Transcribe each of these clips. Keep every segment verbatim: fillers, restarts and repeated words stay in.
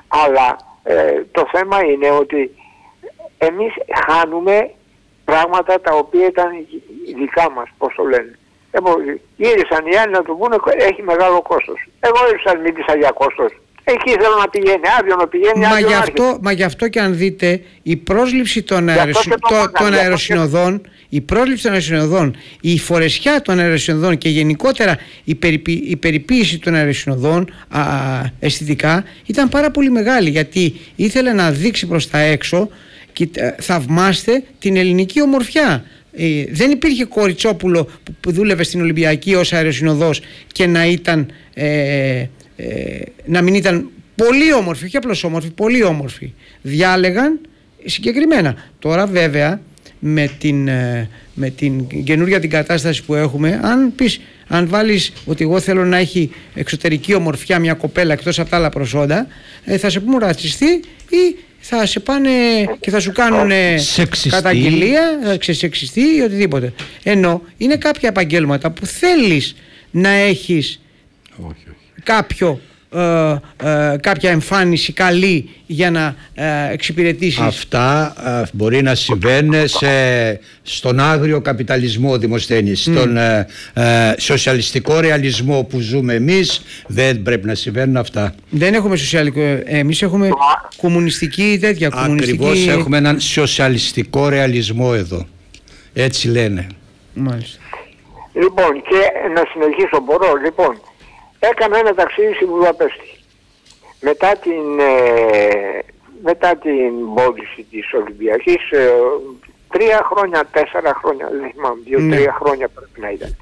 Αλλά ε, το θέμα είναι ότι εμείς χάνουμε πράγματα τα οποία ήταν δικά μας, πώς το λένε. Γύρισαν οι άλλοι να του πούνε έχει μεγάλο κόστος. Εγώ ήρθα μίλησα για κόστος. Εκεί θέλω να πηγαίνει, άδειο να πηγαίνει, άδειο μα, να γι αυτό, μα γι' αυτό και αν δείτε η πρόσληψη των, αεροσυ... το, το, των αεροσυνοδών, η πρόσληψη των αεροσυνοδών, η φορεσιά των αεροσυνοδών και γενικότερα η, περιποι... η περιποίηση των αεροσυνοδών α, αισθητικά ήταν πάρα πολύ μεγάλη, γιατί ήθελε να δείξει προς τα έξω και θαυμάστε την ελληνική ομορφιά. Ε, δεν υπήρχε κοριτσόπουλο που, που δούλευε στην Ολυμπιακή ως αεροσυνοδός και να ήταν ε, ε, να μην ήταν πολύ όμορφη, όχι απλώς όμορφη, πολύ όμορφη. Διάλεγαν συγκεκριμένα. Τώρα βέβαια με την, με την καινούργια την κατάσταση που έχουμε, αν πεις, αν βάλεις ότι εγώ θέλω να έχει εξωτερική ομορφιά μια κοπέλα εκτός από τα άλλα προσόντα, ε, θα σε πούμε ρατσιστή ή θα σε πάνε και θα σου κάνουν καταγγελία, θα ξεσεξιστεί ή οτιδήποτε. Ενώ είναι κάποια επαγγέλματα που θέλεις να έχεις όχι, όχι. κάποιο Ε, ε, κάποια εμφάνιση καλή για να ε, εξυπηρετήσεις. Αυτά ε, μπορεί να συμβαίνουν σε, στον άγριο καπιταλισμό, Δημοσθένη. Mm. Στον ε, ε, σοσιαλιστικό ρεαλισμό που ζούμε εμείς δεν πρέπει να συμβαίνουν αυτά. Δεν έχουμε σοσιαλικό, εμείς έχουμε κομμουνιστική τέτοια. Κομμουνιστική... Ακριβώς, έχουμε έναν σοσιαλιστικό ρεαλισμό εδώ. Έτσι λένε. Μάλιστα. Λοιπόν, και να συνεχίσω, μπορώ, λοιπόν. Έκανα ένα ταξίδι στη Βουδαπέστη. Μετά την, ε, μετά την πώληση της Ολυμπιακής, ε, τρία χρόνια, τέσσερα χρόνια, δεν θυμάμαι, δύο-τρία mm. χρόνια πρέπει να ήταν.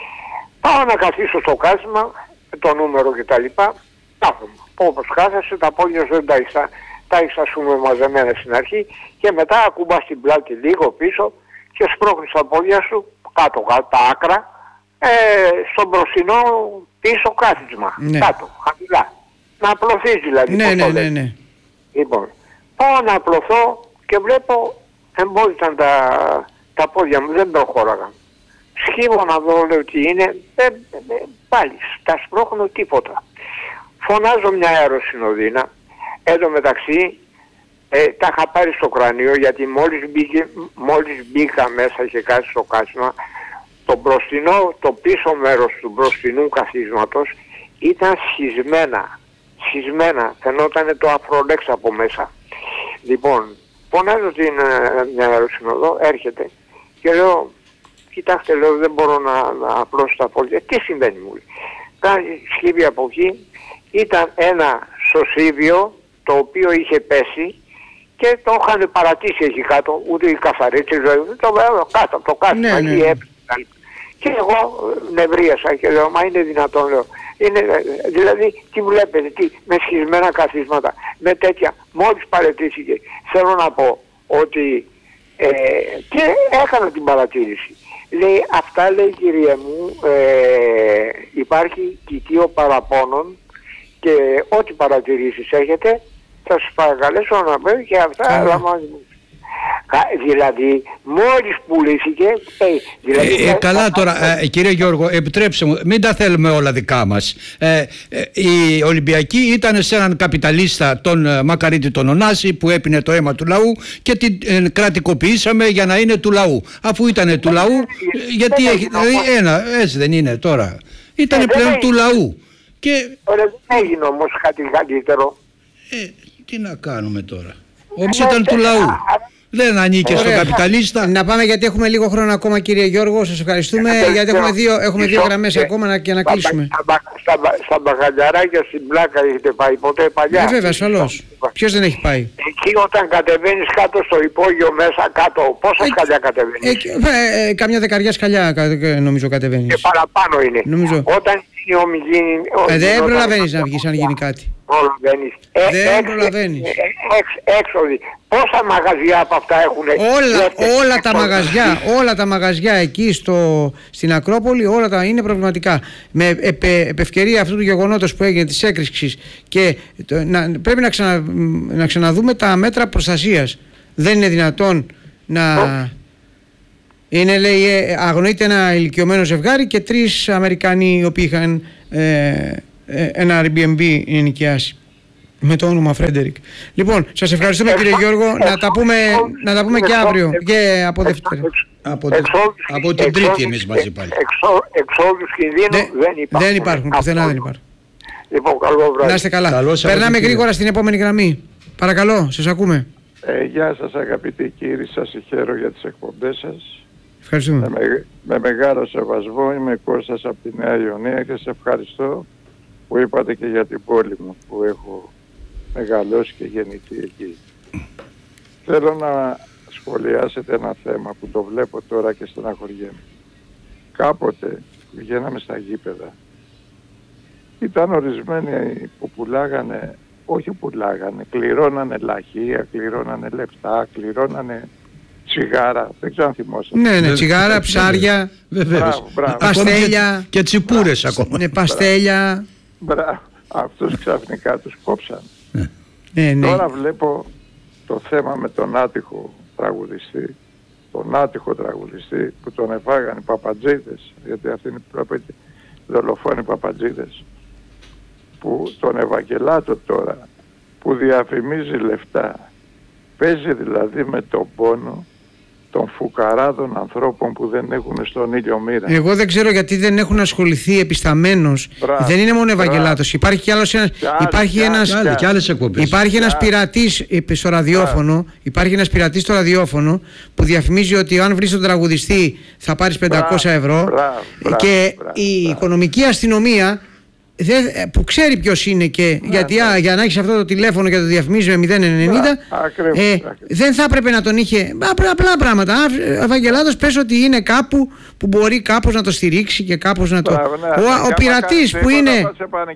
Πάω να καθίσω στο κάθισμα, το νούμερο κτλ. Κάθομαι. Όπως κάθεσαι, τα πόδια σου δεν τα έχεις, τα έχεις ας πούμε μαζεμένα στην αρχή και μετά ακουμπάς την πλάτη λίγο πίσω και σπρώχνεις τα πόδια σου κάτω, κάτω τα άκρα, ε, στον μπροστινό πίσω κάθισμα, ναι. Κάτω, χαμηλά. Να απλωθείς δηλαδή. Ναι, ναι, ναι, ναι. Λοιπόν, πάω να απλωθώ και βλέπω εμπόδισαν τα, τα πόδια μου, δεν προχώραγαν. Σχήβω να δω, λέω τι είναι, ε, ε, πάλι, τα σπρώχνω τίποτα. Φωνάζω μια αεροσυνοδίνα, εδώ μεταξύ ε, τα είχα πάρει στο κρανίο γιατί μόλις, μπήκε, μόλις μπήκα μέσα και κάτι στο κάθισμα, το μπροστινό, το πίσω μέρος του μπροστινού καθίσματος ήταν σχισμένα, σχισμένα, φαινόταν το αφρολέξ από μέσα. Λοιπόν, φωνάζω την μια αεροσυνοδό, έρχεται και λέω, κοιτάξτε, λέω, δεν μπορώ να, να απλώσω τα πόδια. Τι συμβαίνει, μου λέει. Κάνει σχήβη από εκεί, ήταν ένα σωσίβιο το οποίο είχε πέσει και το είχαν παρατήσει εκεί κάτω, ούτε οι καθαρίτσες, το βέβαια κάτω από το κάθισμα, ναι, ναι. Και εγώ νευρίασα και λέω, μα είναι δυνατόν, λέω. Είναι, δηλαδή, τι βλέπετε, τι, με σχισμένα καθίσματα, με τέτοια, μόλις παρετήθηκε. Θέλω να πω ότι, ε, και έκανα την παρατήρηση. Λέει, αυτά, λέει, κυρία μου, ε, υπάρχει κοιτίο παραπώνων και ό,τι παρατηρήσεις έχετε, θα σας παρακαλέσω να πω και αυτά λαμβάνει. Δηλαδή μόλις πουλήθηκε ε, δηλαδή, ε, ε, καλά τώρα ε, κύριε Γιώργο, επιτρέψτε μου, μην τα θέλουμε όλα δικά μας. ε, ε, η Ολυμπιακή ήταν σε έναν καπιταλίστα, τον ε, Μακαρίτη τον Ωνάση, που έπινε το αίμα του λαού και την ε, κρατικοποιήσαμε για να είναι του λαού. Αφού ήταν του λαού, ε, γιατί έχει, δηλαδή, ένα, έτσι δεν είναι τώρα, ήταν ε, πλέον του λαού και... Ωραία, δεν έγινε όμως κάτι καλύτερο. ε, τι να κάνουμε τώρα, όμως ήταν του λαού. Δεν ανήκε στον καπιταλίστα. Να πάμε γιατί έχουμε λίγο χρόνο ακόμα, κύριε Γιώργο. Σας ευχαριστούμε ε, γιατί έχουμε δύο, έχουμε δύο γραμμές ε, ακόμα να, και να κλείσουμε. Στα, στα, στα μπαγαλιαράκια στην Πλάκα έχετε πάει ποτέ παλιά? Ε, βέβαια, ασφαλώς. Ποιος δεν έχει πάει? Εκεί όταν κατεβαίνεις κάτω στο υπόγειο μέσα κάτω, πόσα ε, σκαλιά κατεβαίνεις? Ε, ε, ε, καμιά δεκαριά σκαλιά νομίζω κατεβαίνεις. Και παραπάνω είναι. Νομίζω. Όταν είναι ο Μιγίνη... Ε, δεν προλαβαίνεις να βγεις αν γίνει κάτι. Προλαβαίνεις. Δεν προλαβαίνεις. Έξοδοι. Πόσα μαγαζιά από αυτά έχουν? Όλα, όλα τα μαγαζιά, όλα τα μαγαζιά εκεί στο, στην Ακρόπολη, όλα τα είναι προβληματικά. Με επε, επευκαιρία αυτού του γεγονότος που έγινε, της έκρηξης, και το, να, πρέπει να, ξανα, να ξαναδούμε τα μέτρα προστασίας. Δεν είναι δυνατόν να... Είναι, λέει, αγνοείται ένα ηλικιωμένο ζευγάρι και τρεις Αμερικανοί οι οποίοι είχαν ε, ε, ένα Airbnb ενοικιάσει. Με το όνομα Φρέντερικ. Λοιπόν, σας ευχαριστούμε κύριε Γιώργο. Να τα πούμε, να τα πούμε και αύριο και από Δευτέρα. Από την Τρίτη εμείς μαζί πάλι. Εξόδους κινδύνου δεν υπάρχουν. Δεν υπάρχουν, πουθενά δεν υπάρχουν. Λοιπόν, καλό βράδυ. Να είστε καλά. Περνάμε γρήγορα στην επόμενη γραμμή. Παρακαλώ, σας ακούμε. Ε, γεια σας αγαπητοί κύριοι, σας συγχαίρω για τις εκπομπές σας. Ευχαριστούμε. Με, με μεγάλο σεβασμό, είμαι Κώστας από τη Νέα Ιωνία και σε ευχαριστώ που είπατε και για την πόλη μου που έχω μεγαλώσει και γεννηθεί εκεί. Θέλω να σχολιάσετε ένα θέμα που το βλέπω τώρα και στεναχωριέμαι. Κάποτε βγαίναμε στα γήπεδα. Ήταν ορισμένοι που πουλάγανε, όχι πουλάγανε, κληρώνανε λαχεία, κληρώνανε λεφτά, κληρώνανε τσιγάρα, δεν ξέρω αν θυμόσαστε. Ναι, ναι, τσιγάρα, ψάρια, βεβαίως. Παστέλια. Και τσιπούρες ακόμα. Ναι, παστέλια. Μπράβο, αυτούς ξαφνικά τους κόψαν. Ναι, ναι. Τώρα βλέπω το θέμα με τον άτυχο τραγουδιστή, τον άτυχο τραγουδιστή που τον εφάγανε οι παπατζίδες, γιατί αυτοί είναι οι δολοφόνοι παπατζίδες, που τον Ευαγγελάτο τώρα, που διαφημίζει λεφτά, παίζει δηλαδή με τον πόνο των φουκαράδων ανθρώπων που δεν έχουν στον ήλιο μοίρα. Εγώ δεν ξέρω γιατί δεν έχουν ασχοληθεί επισταμένος. Μπράβο, δεν είναι μόνο Ευαγγελάτος. Υπάρχει κι άλλος ένας, υπάρχει κι ένας, κι κι άλλες εκπομπές. Υπάρχει ένας πειρατής στο ραδιόφωνο, μπράβο. Υπάρχει ένας πειρατής στο ραδιόφωνο που διαφημίζει ότι αν βρεις τον τραγουδιστή θα πάρεις πεντακόσια ευρώ, μπράβο, μπράβο, και μπράβο, η μπράβο. οικονομική αστυνομία που ξέρει ποιος είναι και ναι, γιατί ναι. Α, για να έχεις αυτό το τηλέφωνο και το διαφημίζει με μηδέν ενενήντα, ε, δεν θα έπρεπε να τον είχε απλά, απλά πράγματα. Ο Ευαγγελάτος πες ότι είναι κάπου που μπορεί κάπως να το στηρίξει και κάπως να το... Μπράβο, ναι, ο, ο πειρατής που είναι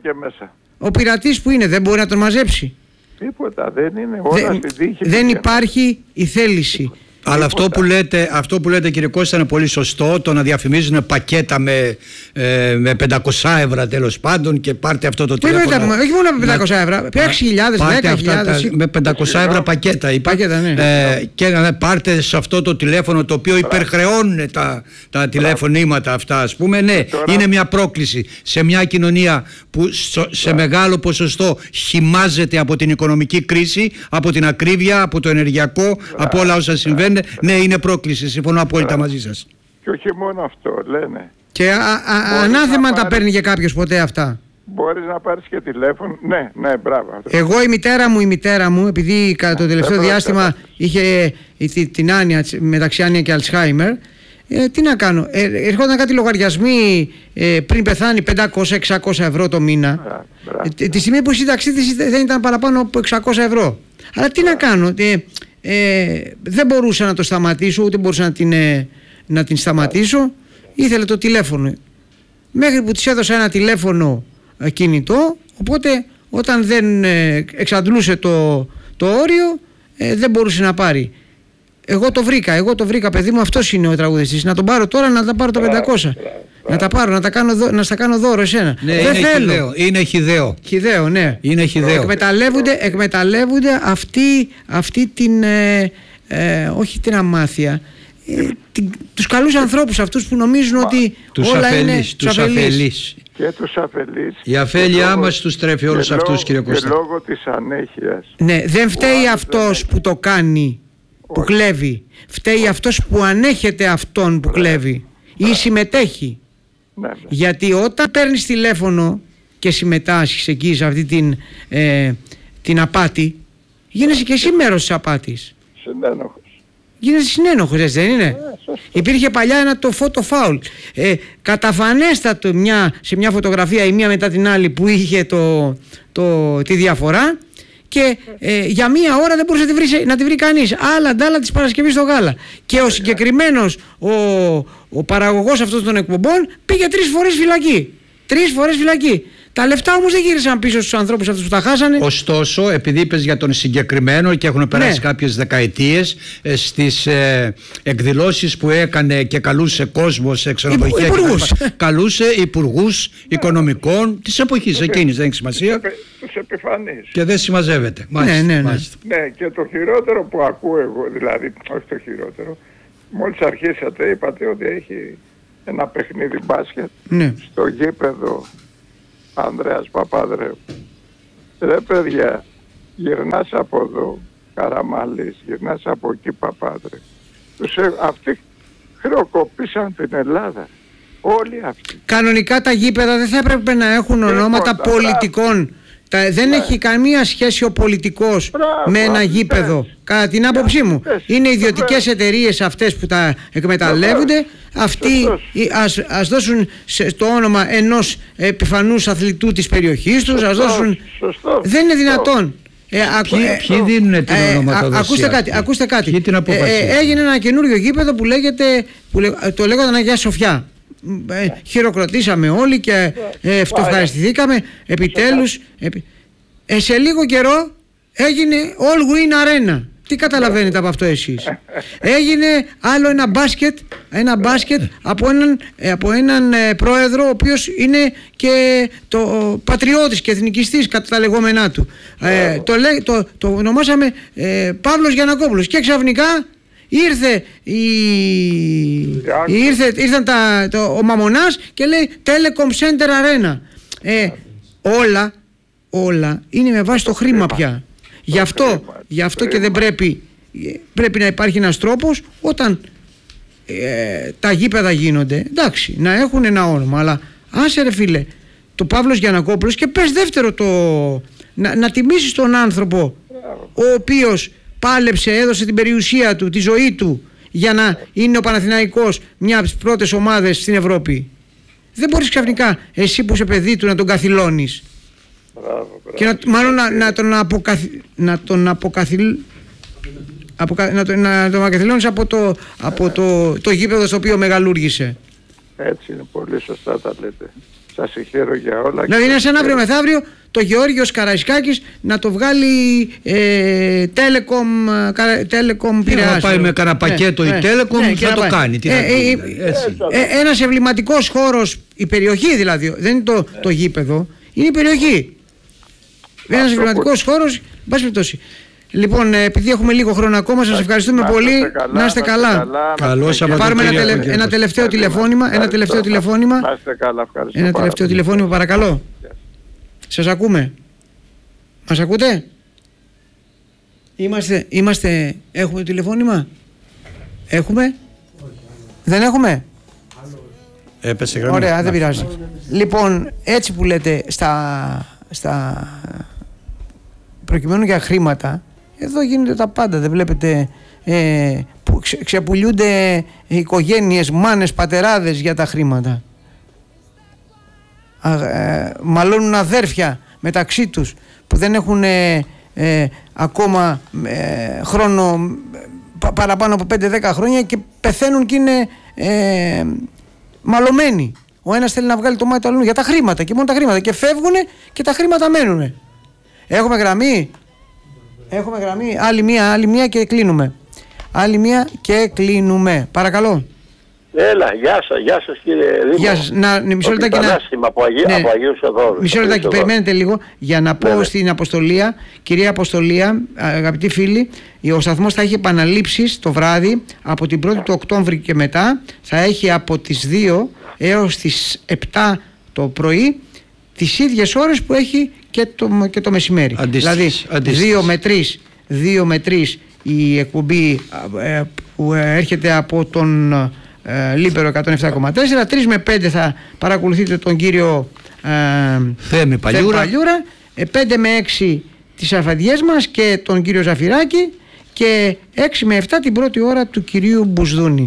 ο πειρατής που είναι δεν μπορεί να τον μαζέψει. Τίποτα, δεν είναι όλα δεν, στην τύχη. Δεν υπάρχει η θέληση. Αλλά αυτό που, λέτε, αυτό που λέτε κύριε Κώστα είναι πολύ σωστό, το να διαφημίζουν πακέτα με, ε, με πεντακόσια ευρώ τέλος πάντων και πάρτε αυτό το τηλέφωνο. Όχι μόνο με πεντακόσια ευρώ, έξι χιλιάδες, δέκα χιλιάδες. Με πεντακόσια ευρώ πακέτα, πακέτα ναι. ε, και να πάρτε σε αυτό το τηλέφωνο το οποίο υπερχρεώνουν τα, τα τηλεφωνήματα αυτά, ας πούμε. Ναι, τώρα... είναι μια πρόκληση σε μια κοινωνία που στο, σε μεγάλο ποσοστό χυμάζεται από την οικονομική κρίση, από την ακρίβεια, από το ενεργειακό, από όλα όσα συμβαίνουν. Ναι, είναι πρόκληση, συμφωνώ απόλυτα μαζί σας. Και όχι μόνο αυτό, λένε. Και α, α, ανάθεμα τα παίρνει και κάποιος ποτέ αυτά. Μπορείς να πάρεις και τηλέφωνο. Ναι, ναι, μπράβο. Εγώ η μητέρα μου, η μητέρα μου, επειδή κατά το τελευταίο διάστημα είχε την άνοια, μεταξύ άνοια και Αλτσχάιμερ, ε, τι να κάνω, ε, ερχόταν κάτι λογαριασμοί ε, πριν πεθάνει πεντακόσια εξακόσια ευρώ το μήνα. Μπράβο, μπράβο. Ε, τη στιγμή που η σύνταξή της δεν ήταν παραπάνω από εξακόσια ευρώ. Αλλά τι μπράβο. να κάνω, ε, Ε, δεν μπορούσα να το σταματήσω, ούτε μπορούσα να την, ε, να την σταματήσω. Ήθελε το τηλέφωνο. Μέχρι που της έδωσα ένα τηλέφωνο ε, κινητό, οπότε όταν δεν ε, εξαντλούσε το, το όριο ε, δεν μπορούσε να πάρει. Εγώ το βρήκα, εγώ το βρήκα παιδί μου, αυτός είναι ο τραγουδιστής. Να τον πάρω τώρα, να τα πάρω το πεντακόσια. Να τα πάρω, να τα κάνω, να στα κάνω δώρο εσένα. Ναι, δεν είναι θέλω. Χιδαίο, είναι χιδαίο. Χιδαίο, ναι. Είναι χιδαίο. Εκμεταλλεύονται, εκμεταλλεύονται αυτή, αυτή την, ε, ε, όχι την αμάθεια, ε, την, τους καλούς ανθρώπους αυτούς που νομίζουν Μα, ότι τους όλα αφελείς, είναι τους αφελείς. Και τους αφελείς. Η αφέλειά μας τους τρέφει όλους αυτούς, κύριε Κώστα. Και λόγω της ανέχειας. Ναι, δεν φταίει αυτός που το κάνει, που όχι. κλέβει. Φταίει ναι. αυτός που ανέχεται αυτόν που ναι. κλέβει ναι. ή συμμετέχει. Ναι, ναι. Γιατί όταν παίρνεις τηλέφωνο και συμμετάσχεις εκεί σε αυτή την, ε, την απάτη, γίνεσαι και εσύ μέρος της απάτης. Συνένοχος. Γίνεσαι συνένοχος, έτσι δεν είναι? Yeah, Υπήρχε παλιά ένα το photo foul. Ε, καταφανέστατο μια, σε μια φωτογραφία η μία μετά την άλλη που είχε το, το, τη διαφορά και ε, για μία ώρα δεν μπορούσε να τη βρει, να τη βρει κανείς. Άλλα ντάλα της Παρασκευής στο γάλα. Και ο συγκεκριμένος ο, ο παραγωγός αυτών των εκπομπών πήγε τρεις φορές φυλακή. Τρεις φορές φυλακή. Τα λεφτά όμως δεν γύρισαν πίσω στους ανθρώπους αυτούς που τα χάσανε. Ωστόσο, επειδή είπες για τον συγκεκριμένο και έχουν περάσει ναι. κάποιες δεκαετίες, ε, στις ε, εκδηλώσεις που έκανε και καλούσε κόσμο σε ξενοδοχεία, υπουργούς. Καλούσε υπουργούς οικονομικών της εποχής εκείνης, δεν έχει σημασία. Τους επιφανείς. Και δεν συμμαζεύεται. Μάλιστα, ναι, ναι, ναι. μάλιστα. Ναι, και το χειρότερο που ακούω εγώ, δηλαδή, όχι το χειρότερο, μόλις αρχίσατε είπατε ότι έχει ένα παιχνίδι μπάσκετ ναι. στο γήπεδο Ανδρέας Παπαδρέου. Ρε παιδιά, γυρνάς από εδώ, Καραμαλής, γυρνάς από εκεί, Παπάδρε. Τους, ε, αυτοί χρεοκοπήσαν την Ελλάδα. Όλοι αυτοί. Κανονικά τα γήπεδα δεν θα έπρεπε να έχουν ονόματα Τίποτα, πολιτικών. Τα, δεν ναι. έχει καμία σχέση ο πολιτικός μπράβο, με ένα γήπεδο. Πες. Κατά την άποψή μου. Πες. Είναι ιδιωτικές εταιρείες αυτές που τα εκμεταλλεύονται. Αυτοί ας, ας δώσουν σε, το όνομα ενός επιφανούς αθλητού της περιοχής τους. Ας δώσουν... Σωστό. Δεν είναι δυνατόν. Ε, ποιοι, ε, ποιοι δίνουν την ε, ονοματοδοσία? Ακούστε κάτι, ακούστε κάτι. Ποιοι την ε, ε, έγινε ένα καινούριο γήπεδο που λέγεται, που λέ, το λέγονταν Αγία Σοφιά. Ε, χειροκροτήσαμε όλοι και ε, ευχαριστηθήκαμε επιτέλους. Επι... Ε, σε λίγο καιρό έγινε All Win Arena. Τι καταλαβαίνετε από αυτό εσείς? Έγινε άλλο ένα μπάσκετ, ένα μπάσκετ από έναν, από έναν ε, πρόεδρο ο οποίος είναι και το πατριώτης και εθνικιστής κατά τα λεγόμενά του. Ε, το, το, το ονομάσαμε ε, Παύλος Γιαννακόπουλος και ξαφνικά ήρθε, η... ήρθε ήρθαν τα, το, ο Μαμονάς και λέει Telecom Center Arena. Ε, όλα, όλα είναι με βάση το χρήμα πια. Γι' αυτό, γι' αυτό και δεν πρέπει, πρέπει να υπάρχει ένας τρόπος όταν ε, τα γήπεδα γίνονται, εντάξει, να έχουν ένα όνομα, αλλά άσε ρε φίλε, το Παύλος Γιαννακόπουλος και πες δεύτερο το, να, να τιμήσεις τον άνθρωπο ο οποίος πάλεψε, έδωσε την περιουσία του, τη ζωή του για να είναι ο Παναθηναϊκός μια από τις πρώτες ομάδες στην Ευρώπη. Δεν μπορείς ξαφνικά εσύ που είσαι παιδί του να τον καθυλώνεις. Μπράβο, μπράβο. Και να, μάλλον να, να τον αποκαθι, να τον αποκαθιλ, αποκα, να, τον, να τον ακαθυλώνεις από, το, από το, το γήπεδο στο οποίο μεγαλούργησε. Έτσι είναι, πολύ σωστά τα λέτε. Σας συγχαίρω για όλα. Δηλαδή είναι σαν αύριο μεθαύριο το Γεώργιος Καραϊσκάκης να το βγάλει ε, Telecom, Telecom Πειραιάς. Να πάει με κανένα πακέτο ναι, η Telecom ναι, θα το πάει. κάνει. Τι ε, ε, ε, ένας εμβληματικός χώρος, η περιοχή δηλαδή, δεν είναι το, ναι. το γήπεδο, είναι η περιοχή. Ένας εμβληματικός χώρος, μπας περιπτώσει. Λοιπόν, επειδή έχουμε λίγο χρόνο ακόμα, σας ευχαριστούμε να πολύ. Καλά, να είστε καλά. Καλώς Πάρουμε ένα, τελε, ένα τελευταίο τηλεφώνημα. Ένα τελευταίο τηλεφώνημα. Να είστε καλά, ευχαριστώ. Ένα τελευταίο τηλεφώνημα, παρακαλώ. Yes. Σας ακούμε. Μας ακούτε? Είμαστε, είμαστε, έχουμε τηλεφώνημα? Έχουμε? Δεν έχουμε? Έπεσε γραμμή. Ωραία, δεν πειράζει. Λοιπόν, έτσι που λέτε στα, στα προκειμένου για χρήματα, εδώ γίνονται τα πάντα, δεν βλέπετε ε, που ξε, ξεπουλιούνται οικογένειες, μάνες, πατεράδες για τα χρήματα. Α, ε, μαλώνουν αδέρφια μεταξύ τους που δεν έχουν ε, ε, ακόμα ε, χρόνο πα, παραπάνω από πέντε δέκα χρόνια και πεθαίνουν και είναι ε, μαλωμένοι. Ο ένας θέλει να βγάλει το μάτι του άλλου για τα χρήματα και μόνο τα χρήματα και φεύγουν και τα χρήματα μένουν. Έχουμε γραμμή? Έχουμε γραμμή. Άλλη μία, άλλη μία και κλείνουμε. Άλλη μία και κλείνουμε. Παρακαλώ. Έλα, γεια σας, γεια σας κύριε Δήμο. Γεια σας. Να, μισό λεπτάκι να... από, Αγί... ναι. από Αγίους Οδόρους. Μισό λεπτάκι, περιμένετε λίγο για να πω ναι, ναι. στην Αποστολία. Κυρία Αποστολία, αγαπητοί φίλοι, ο σταθμός θα έχει επαναλήψεις το βράδυ από την πρώτη του Οκτώβρη και μετά. Θα έχει από τις δύο έως τις επτά το πρωί τις ίδιες ώρες που έχει και το, και το μεσημέρι. Αντίστοιχες, δηλαδή δύο με τρεις η εκπομπή ε, που έρχεται από τον ε, Λίμπερο εκατόν επτά κόμμα τέσσερα, τρεις με πέντε θα παρακολουθείτε τον κύριο ε, Θέμη Παλιούρα, Παλιούρα ε, πέντε με έξι τις αφαντιές μας και τον κύριο Ζαφυράκη και έξι με επτά την πρώτη ώρα του κυρίου Μπουσδούνη.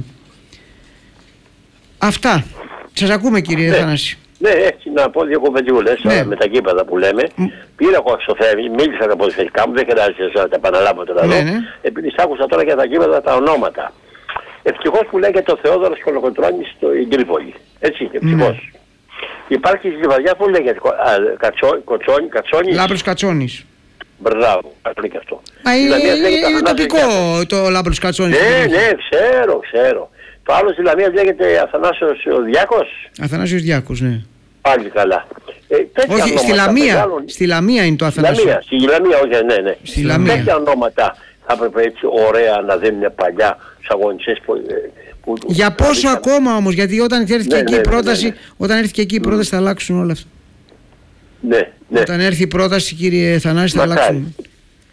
Αυτά. Σας ακούμε κύριε ναι. Θανάση. Ναι, έτσι να πω δύο κουβεντιούλες ναι. με τα γήπεδα που λέμε. Mm. Πήρα εγώ στο Θέμη, μίλησα τα ποδοσφαιρικά μου, δεν χρειάζεται να τα επαναλάβω τώρα εδώ. Ναι, ναι. Επειδή σ' άκουσα τώρα για τα γήπεδα τα ονόματα. Ευτυχώς που λέγεται ο Θεόδωρος Κολοκοτρώνης στο Γκρίπολη. Έτσι, ευτυχώς. Mm. Υπάρχει στη Λιβαδιά που λέγεται Κατσόνης. Λάμπρος Κατσόνης. Μπράβο, αυτό και αυτό. Α, είναι τοπικό το Λάμπρος Κατσόνης. Ναι, ναι, ξέρω, ξέρω. Το άλλο στη Λαμία λέγεται Αθανάσιος ο Διάκος. Αθανάσιος Διάκος, ναι. Πάλι καλά. Ε, όχι, στη Λαμία, μεγάλων... στη Λαμία είναι το Αθανάσιο. Λαμία, στη Λαμία, όχι, ναι, ναι. Στη Λαμία. Τέτοια ονόματα θα έπρεπε έτσι ωραία να δίνουν παλιά στους αγωνιστές που... που για πόσο είχαν... ακόμα όμως, γιατί όταν έρθει ναι, εκεί ναι, η πρόταση, ναι, ναι, ναι. όταν έρθει και εκεί η πρόταση θα αλλάξουν όλα αυτά. Ναι, ναι. Όταν έρθει η πρόταση, κύριε Θανάση, θα αλλάξουν.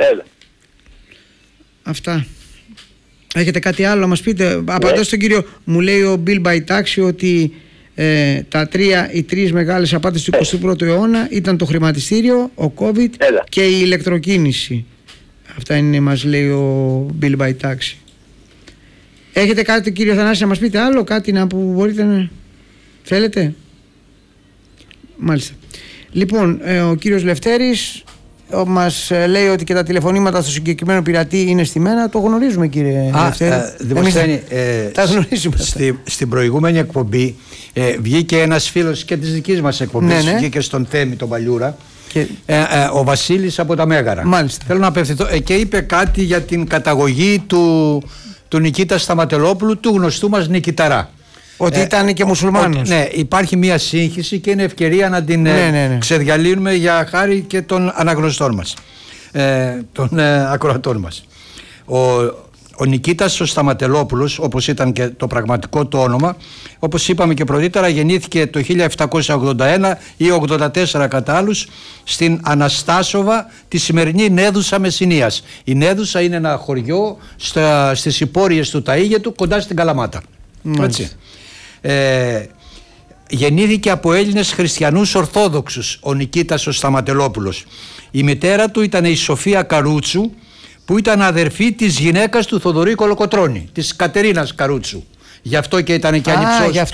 Έλα. Αυτά. Έχετε κάτι άλλο να μας πείτε? Ναι. Απαντώ στον κύριο, μου λέει ο Bill Baitaxi ότι ε, τα τρία, οι τρεις μεγάλες απάτες του εικοστού πρώτου αιώνα ήταν το χρηματιστήριο, ο COVID Έλα. και η ηλεκτροκίνηση. Αυτά είναι, μας λέει ο Bill Baitaxi. Έχετε κάτι, κύριο Θανάση, να μας πείτε άλλο, κάτι να που μπορείτε να... Θέλετε? Μάλιστα. Λοιπόν, ε, ο κύριος Λευτέρης μας λέει ότι και τα τηλεφωνήματα στο συγκεκριμένο πειρατή είναι στημένα. Το γνωρίζουμε, κύριε Α, Λευτέρη. Ε, Δημοσθένη, ε, τα γνωρίζουμε. Στη, στην προηγούμενη εκπομπή ε, βγήκε ένας φίλος και της δικής μας εκπομπής, ναι, ναι. βγήκε στον Θέμη τον Παλιούρα, και... ε, ε, ο Βασίλης από τα Μέγαρα. Μάλιστα. Θέλω να απευθυνθώ ε, και είπε κάτι για την καταγωγή του, του Νικήτα Σταματελόπουλου, του γνωστού μας Νικηταρά. Ότι ε, ήταν και μουσουλμάνος. Ναι, υπάρχει μια σύγχυση και είναι ευκαιρία να την ναι, ναι, ναι. ξεδιαλύνουμε για χάρη και των αναγνωστών μας, ε, των ε, ακροατών μας. Ο, ο Νικήτας ο Σταματελόπουλος, όπως ήταν και το πραγματικό του όνομα, όπως είπαμε και πρωτήτερα, γεννήθηκε το χίλια επτακόσια ογδόντα ένα ή ογδόντα τέσσερα κατά άλλους στην Αναστάσοβα, τη σημερινή Νέδουσα Μεσσηνίας. Η Νέδουσα είναι ένα χωριό στα, στις υπόρειες του Ταΐγετου, κοντά στην Καλαμάτα. Έτσι. Ε, γεννήθηκε από Έλληνες χριστιανούς Ορθόδοξους ο Νικήτας ο Σταματελόπουλος. Η μητέρα του ήταν η Σοφία Καρούτσου, που ήταν αδερφή της γυναίκας του Θοδωρή Κολοκοτρώνη, της Κατερίνας Καρούτσου. Γι' αυτό και ήταν και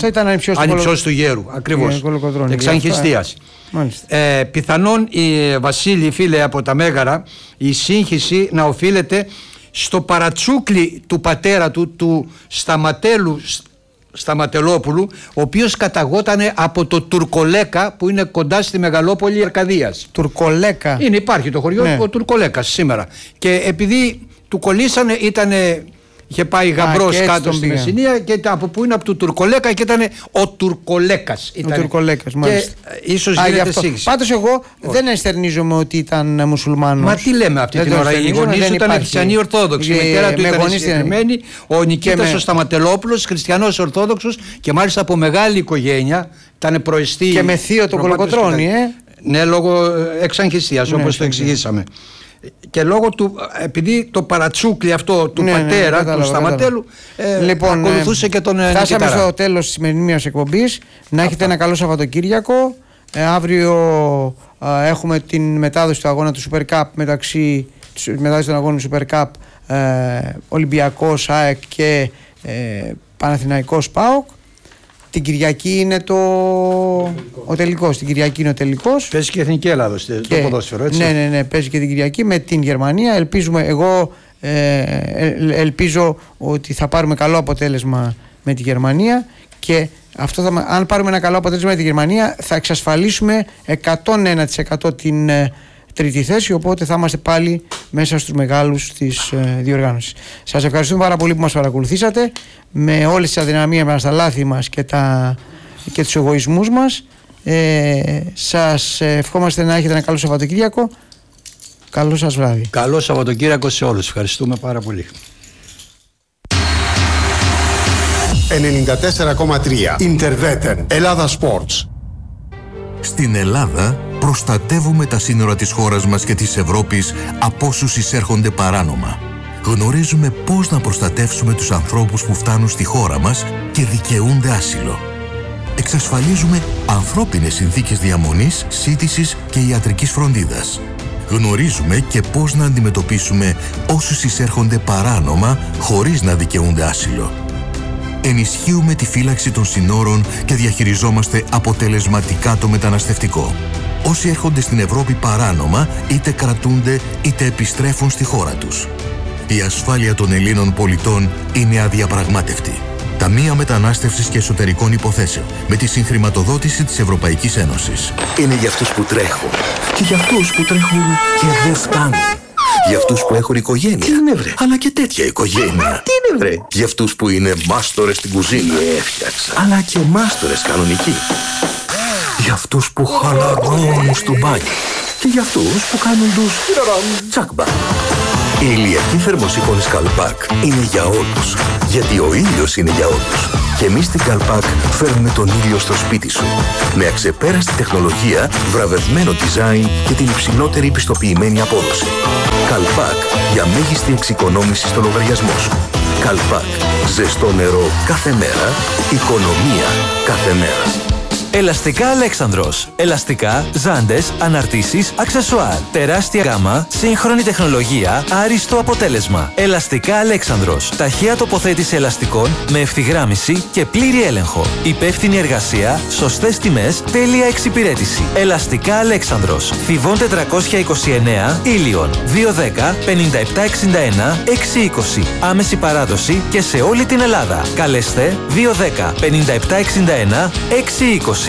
ανιψός του γέρου, ακριβώς, εξαγχιστίας. Ε, πιθανόν, η Βασίλη, φίλε από τα Μέγαρα, η σύγχυση να οφείλεται στο παρατσούκλι του πατέρα του, του Σταματέλου Σταματελόπουλου, ο οποίος καταγότανε από το Τουρκολέκα, που είναι κοντά στη μεγαλόπολη Αρκαδίας. Τουρκολέκα. Είναι, υπάρχει το χωριό, ναι. ο Τουρκολέκας σήμερα. Και επειδή του κολλήσανε, ήτανε, είχε πάει γαμπρός κάτω στη Μεσσηνία, και από που είναι από το Τουρκολέκα, και ήταν ο Τουρκολέκας. Ο Τουρκολέκας, μάλιστα. Και ίσως γίνεται σύγχυση. Πάντως εγώ oh. δεν ενστερνίζομαι ότι ήταν μουσουλμάνος. Μα τι λέμε αυτή την ώρα? Οι γονείς του ήταν χριστιανοί Ορθόδοξοι. Η μητέρα του ήταν συγκεκριμένη. Ο Νικήτας ο Σταματελόπουλος, χριστιανός Ορθόδοξος, και μάλιστα από μεγάλη οικογένεια. Ήταν προεστή. Και με θείο τον Κολοκοτρώνη, ε. Ναι, λόγω εξαγχιστίας, όπως ναι, το εξηγήσαμε. Και λόγω του, επειδή το παρατσούκλι αυτό του ναι, πατέρα, ναι, κατάλαβα, του Σταματέλου, ε, λοιπόν, ακολουθούσε και τον Νικηταρά. Φτάσαμε στο τέλος της σημερινής εκπομπής. Να έχετε ένα καλό Σαββατοκύριακο. Ε, αύριο ε, έχουμε την μετάδοση του αγώνα του Super Cup, μεταξύ μετάδοση των αγώνων του Super Cup, ε, Ολυμπιακός ΑΕΚ και ε, Παναθηναϊκός ΠΑΟΚ. Την Κυριακή είναι το... ο τελικός. Την Κυριακή είναι ο τελικός. Παίζει και η Εθνική Ελλάδος το ποδόσφαιρο, έτσι. Ναι, ναι, ναι, παίζει και την Κυριακή με την Γερμανία. Ελπίζουμε, εγώ ε, ελπίζω ότι θα πάρουμε καλό αποτέλεσμα με τη Γερμανία, και αυτό θα, αν πάρουμε ένα καλό αποτέλεσμα με τη Γερμανία, θα εξασφαλίσουμε εκατόν ένα τοις εκατό την ε, τρίτη θέση, οπότε θα είμαστε πάλι μέσα στους μεγάλους της ε, διοργάνωσης. Σας ευχαριστούμε πάρα πολύ που μας παρακολουθήσατε, με όλες τις αδυναμίες μας, τα λάθη μας και, τα, και τους εγωισμούς μας. Ε, σας ευχόμαστε να έχετε ένα καλό Σαββατοκύριακο. Καλό σας βράδυ. Καλό Σαββατοκύριακο σε όλους. Ευχαριστούμε πάρα πολύ. ενενήντα τέσσερα κόμμα τρία Interveten Ελλάδα Sports. Στην Ελλάδα προστατεύουμε τα σύνορα της χώρας μας και της Ευρώπης από όσους εισέρχονται παράνομα. Γνωρίζουμε πώς να προστατεύσουμε τους ανθρώπους που φτάνουν στη χώρα μας και δικαιούνται άσυλο. Εξασφαλίζουμε ανθρώπινες συνθήκες διαμονής, σύντησης και ιατρικής φροντίδας. Γνωρίζουμε και πώς να αντιμετωπίσουμε όσους εισέρχονται παράνομα χωρίς να δικαιούνται άσυλο. Ενισχύουμε τη φύλαξη των συνόρων και διαχειριζόμαστε αποτελεσματικά το μεταναστευτικό. Όσοι έρχονται στην Ευρώπη παράνομα, είτε κρατούνται είτε επιστρέφουν στη χώρα τους. Η ασφάλεια των Ελλήνων πολιτών είναι αδιαπραγμάτευτη. Ταμεία Μετανάστευσης και Εσωτερικών Υποθέσεων, με τη συγχρηματοδότηση της Ευρωπαϊκής Ένωσης. Είναι για αυτούς που τρέχουν και για αυτούς που τρέχουν και δεν φτάνουν. Για αυτούς που έχουν οικογένεια. Τι είναι, βρε? Αλλά και τέτοια οικογένεια. Τι είναι, βρε? Για αυτούς που είναι μάστορες στην κουζίνα. Έφτιαξα. Αλλά και μάστορες κανονικοί. Για αυτούς που χαλαρώνουν στο μπάνιο. Και για αυτούς που κάνουν τους τσάκμπα. Η ηλιακή θερμοσύφωνη Skalpak είναι για όλους. Γιατί ο ήλιος είναι για όλους. Και εμείς στην Καλπάκ φέρνουμε τον ήλιο στο σπίτι σου. Με αξεπέραστη τεχνολογία, βραβευμένο design και την υψηλότερη πιστοποιημένη απόδοση. Καλπάκ, για μέγιστη εξοικονόμηση στο λογαριασμό σου. Καλπάκ, ζεστό νερό κάθε μέρα, οικονομία κάθε μέρα. Ελαστικά Αλέξανδρος. Ελαστικά, ζάντες, αναρτήσεις, αξεσουάρ. Τεράστια γάμα, σύγχρονη τεχνολογία, άριστο αποτέλεσμα. Ελαστικά Αλέξανδρος. Ταχεία τοποθέτηση ελαστικών με ευθυγράμμιση και πλήρη έλεγχο. Υπεύθυνη εργασία, σωστές τιμές, τέλεια εξυπηρέτηση. Ελαστικά Αλέξανδρος. Θηβών τετρακόσια είκοσι εννέα, Ήλιον. δύο δέκα πενήντα επτά εξήντα ένα εξακόσια είκοσι. Άμεση παράδοση και σε όλη την Ελλάδα. Καλέστε δύο δέκα πενήντα επτά εξήντα ένα εξακόσια είκοσι.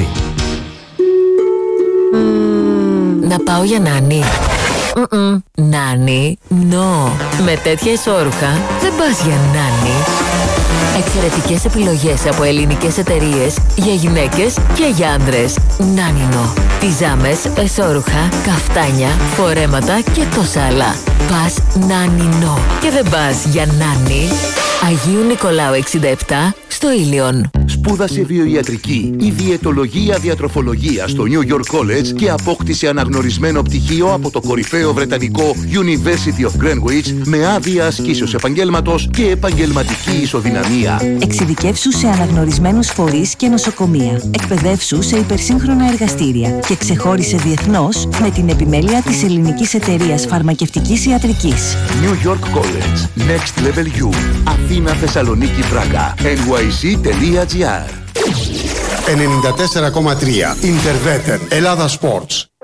Mm, να πάω για νάνι. Mm-mm. Νάνι, no. Με τέτοια ισόρουχα δεν πας για νάνι. Εξαιρετικές επιλογές από ελληνικές εταιρείες για γυναίκες και για άντρες. Νάνινο. Πιζάμες, εσόρουχα, καφτάνια, φορέματα και τόσα άλλα. Πας Νάνινο. Και δεν πας για νάνι. Αγίου Νικολάου εξήντα επτά στο Ήλιον. Σπούδασε βιοιατρική ή διαιτολογία διατροφολογία στο New York College και απόκτησε αναγνωρισμένο πτυχίο από το κορυφαίο βρετανικό University of Greenwich με άδεια ασκήσεως επαγγέλματος και επαγγελματική ισοδυναμία. Εξειδικεύσου σε αναγνωρισμένους φορείς και νοσοκομεία. Εκπαιδεύσου σε υπερσύγχρονα εργαστήρια και ξεχώρισε διεθνώς με την επιμέλεια της ελληνικής εταιρείας φαρμακευτικής ιατρικής. New York College. Next Level U. Αθήνα, Θεσσαλονίκη, Πράγα. εν γουάι σι τελεία τζι άρ. ενενήντα τέσσερα κόμμα τρία Interveten Ελλάδα Sports.